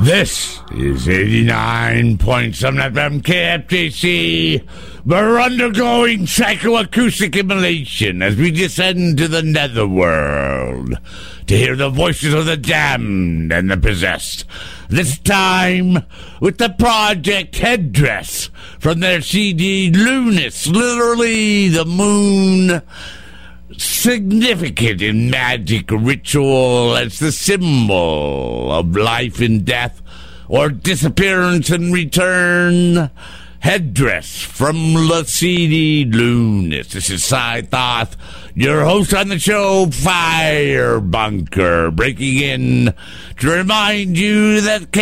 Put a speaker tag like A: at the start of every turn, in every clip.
A: This is 89.7 FM KFJC. We're undergoing psychoacoustic immolation as we descend to the netherworld to hear the voices of the damned and the possessed. This time with the Project Headdress from their CD Lunis, literally the moon, significant in magic ritual as the symbol of life and death or disappearance and return. Headdress from the CD Lunis. This is Cy Thoth, your host on the show, Fire Bunker, breaking in to remind you that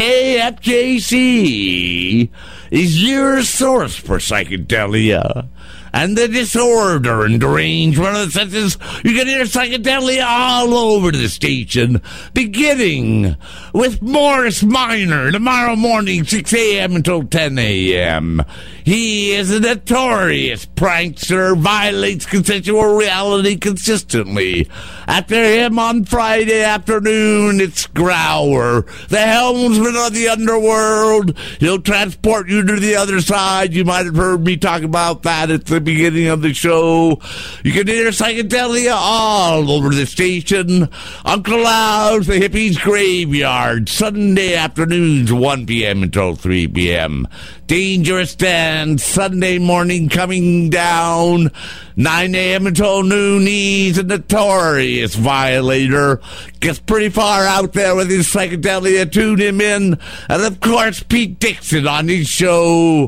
A: KFJC is your source for psychedelia and the disorder and derangement of the senses. You can hear psychedelia all over the station, beginning with Morris Minor tomorrow morning, 6 a.m. until 10 a.m. He is a notorious prankster, violates consensual reality consistently. After him on Friday afternoon, it's Grauer, the helmsman of the underworld. He'll transport you to the other side. You might have heard me talk about that at the beginning of the show. You can hear psychedelia all over the station. Uncle Al's The Hippies Graveyard, Sunday afternoons, 1 p.m. until 3 p.m. Dangerous Dan, Sunday morning coming down, 9 a.m. until noon. He's a notorious violator. Gets pretty far out there with his psychedelia. Tune him in. And, of course, Pete Dixon on his show,